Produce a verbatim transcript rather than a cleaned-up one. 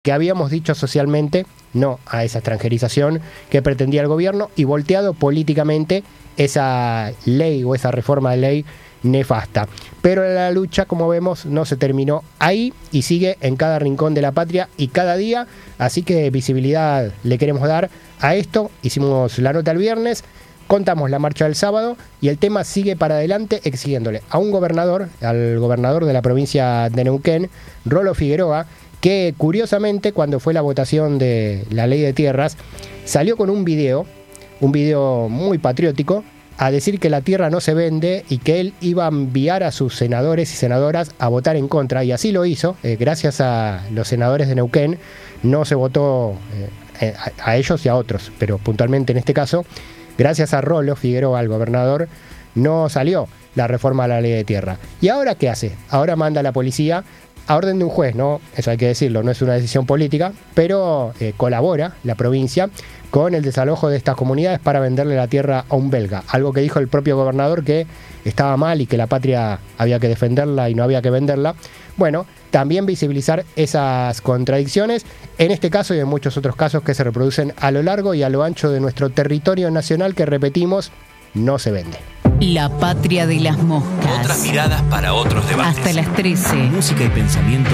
que habíamos dicho socialmente no a esa extranjerización que pretendía el gobierno y volteado políticamente esa ley o esa reforma de ley nefasta. Pero la lucha, como vemos, no se terminó ahí y sigue en cada rincón de la patria y cada día, así que visibilidad le queremos dar a esto. Hicimos la nota el viernes, contamos la marcha del sábado y el tema sigue para adelante exigiéndole a un gobernador, al gobernador de la provincia de Neuquén, Rolo Figueroa, que curiosamente cuando fue la votación de la ley de tierras, salió con un video, un video muy patriótico, a decir que la tierra no se vende y que él iba a enviar a sus senadores y senadoras a votar en contra, y así lo hizo. Eh, gracias a los senadores de Neuquén no se votó eh, a, a ellos y a otros, pero puntualmente en este caso, gracias a Rolo Figueroa, al gobernador, no salió la reforma a la ley de tierra. ¿Y ahora qué hace? Ahora manda a la policía a orden de un juez, ¿no? Eso hay que decirlo, no es una decisión política, pero eh, colabora la provincia con el desalojo de estas comunidades para venderle la tierra a un belga. Algo que dijo el propio gobernador, que estaba mal y que la patria había que defenderla y no había que venderla. Bueno, también visibilizar esas contradicciones, en este caso y en muchos otros casos que se reproducen a lo largo y a lo ancho de nuestro territorio nacional, que repetimos, no se vende. La patria de las moscas. Otras miradas para otros debates. Hasta las trece. Música y pensamiento